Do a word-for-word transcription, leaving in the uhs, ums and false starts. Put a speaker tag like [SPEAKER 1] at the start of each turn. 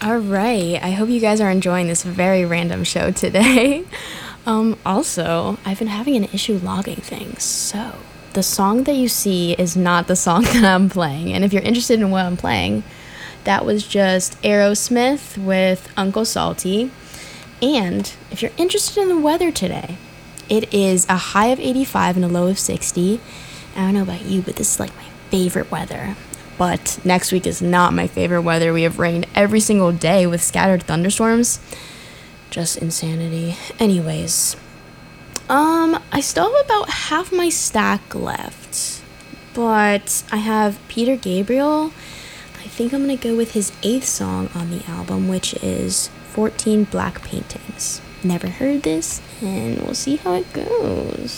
[SPEAKER 1] All right. I hope you guys are enjoying this very random show today. um, also, I've been having an issue logging things. So, the song that you see is not the song that I'm playing. And if you're interested in what I'm playing, that was just Aerosmith with Uncle Salty. And if you're interested in the weather today, it is a high of eighty-five and a low of sixty. I don't know about you, but this is like my favorite weather. But next week is not my favorite weather. We have rain every single day with scattered thunderstorms. Just insanity. Anyways, um, I still have about half my stack left. But I have Peter Gabriel. I think I'm gonna go with his eighth song on the album, which is fourteen Black Paintings. Never heard this, and we'll see how it goes.